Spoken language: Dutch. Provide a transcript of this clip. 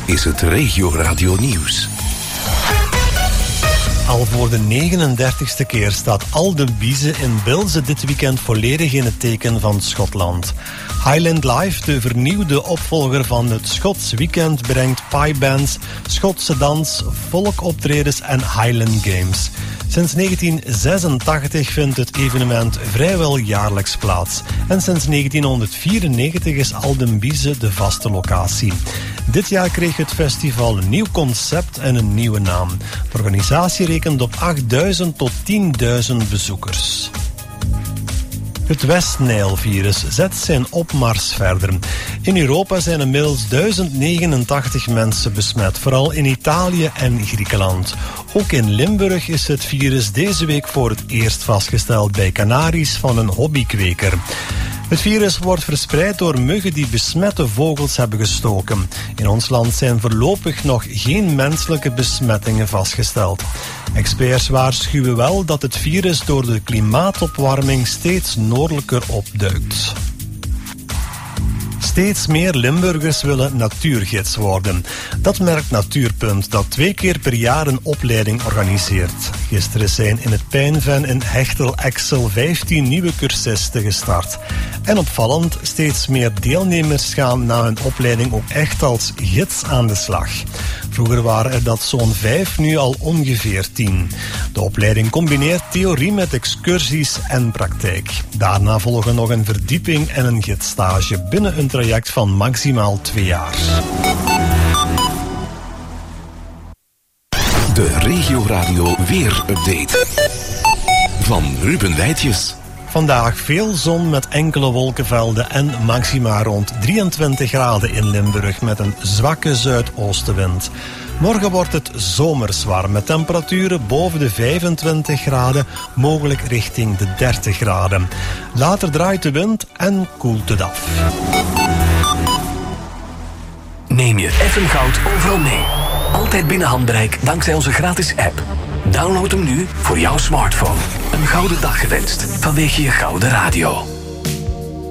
is het Regio Radio Nieuws. Al voor de 39ste keer staat Alden Bize in Bilze dit weekend volledig in het teken van Schotland. Highland Live, de vernieuwde opvolger van het Schots Weekend, brengt piebands, Schotse dans, volkoptredens en Highland Games. Sinds 1986 vindt het evenement vrijwel jaarlijks plaats. En sinds 1994 is Alden Bize de vaste locatie. Dit jaar kreeg het festival een nieuw concept en een nieuwe naam. De organisatie rekent op 8.000 tot 10.000 bezoekers. Het West-Nijl-virus zet zijn opmars verder. In Europa zijn inmiddels 1089 mensen besmet, vooral in Italië en Griekenland. Ook in Limburg is het virus deze week voor het eerst vastgesteld bij Canaries van een hobbykweker. Het virus wordt verspreid door muggen die besmette vogels hebben gestoken. In ons land zijn voorlopig nog geen menselijke besmettingen vastgesteld. Experts waarschuwen wel dat het virus door de klimaatopwarming steeds noordelijker opduikt. Steeds meer Limburgers willen natuurgids worden. Dat merkt Natuurpunt, dat 2 keer per jaar een opleiding organiseert. Gisteren zijn in het Pijnven in Hechtel-Exel 15 nieuwe cursisten gestart. En opvallend, steeds meer deelnemers gaan na hun opleiding ook echt als gids aan de slag. Vroeger waren er dat zo'n 5, nu al ongeveer 10. De opleiding combineert theorie met excursies en praktijk. Daarna volgen nog een verdieping en een gidsstage binnen een traject van maximaal 2 jaar. De Regio Radio Weer-update van Ruben Wijtjes. Vandaag veel zon met enkele wolkenvelden en maxima rond 23 graden in Limburg met een zwakke zuidoostenwind. Morgen wordt het zomers warm met temperaturen boven de 25 graden, mogelijk richting de 30 graden. Later draait de wind en koelt het af. Neem je FM Goud overal mee. Altijd binnen handbereik dankzij onze gratis app. Download hem nu voor jouw smartphone. Een gouden dag gewenst vanwege je gouden radio.